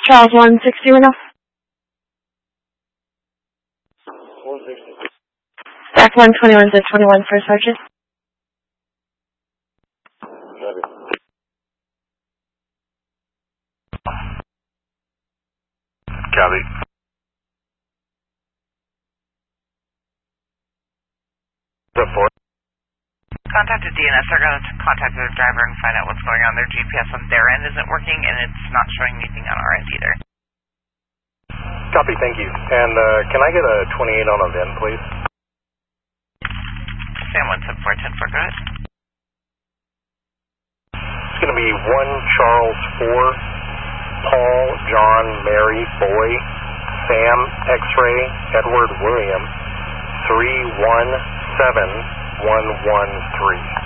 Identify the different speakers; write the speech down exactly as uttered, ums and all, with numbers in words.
Speaker 1: Charles one sixty right now.
Speaker 2: one sixty.
Speaker 1: Back one twenty-one to twenty-one for Sergeant.
Speaker 2: Copy.
Speaker 3: Copy. Report.
Speaker 4: Contacted D N S. They're going to contact their driver and find out what's going on. Their G P S on their end isn't working, and it's not showing anything on our end either.
Speaker 3: Copy, thank you. And uh, can I get a twenty-eight on a V I N, please?
Speaker 4: Sam one seven four ten four, go ahead.
Speaker 3: It's going to be one Charles four, Paul, John, Mary, Boy, Sam, X-ray, Edward, William, three one seven one one three.